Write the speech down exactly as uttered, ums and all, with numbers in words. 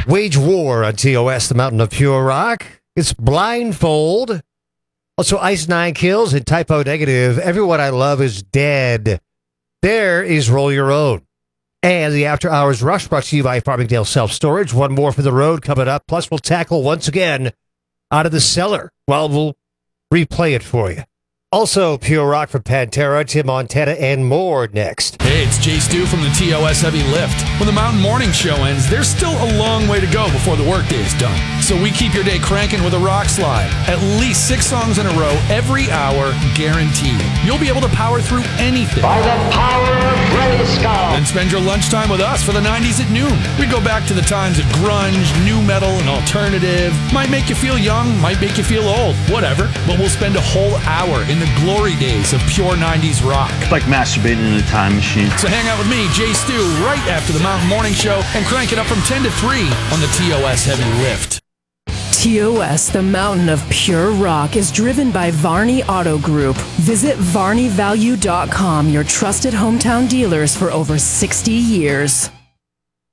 Wage War on T O S, the Mountain of Pure Rock. It's Blindfold. Also, Ice Nine Kills and Typo Negative. Everyone I Love is Dead. There is Roll Your Own. And the After Hours Rush brought to you by Farmingdale Self Storage. One more for the road coming up. Plus, we'll tackle once again Out of the Cellar. Well, we'll replay it for you. Also, Pure Rock from Pantera, Tim Montana, and more next. Hey, it's Jay Stu from the T O S Heavy Lift. When the Mountain Morning Show ends, there's still a long way to go before the workday is done. So we keep your day cranking with a rock slide. At least six songs in a row, every hour, guaranteed. You'll be able to power through anything. By the power of Grayskull. And spend your lunchtime with us for the nineties at noon. We go back to the times of grunge, new metal, and alternative. Might make you feel young, might make you feel old, whatever. But we'll spend a whole hour in the glory days of pure nineties rock. It's like masturbating in a time machine. So hang out with me, Jay Stu, right after the Mountain Morning Show and crank it up from ten to three on the T O S Heavy Lift. T O S, the Mountain of Pure Rock, is driven by Varney Auto Group. Visit varney value dot com, your trusted hometown dealers for over sixty years.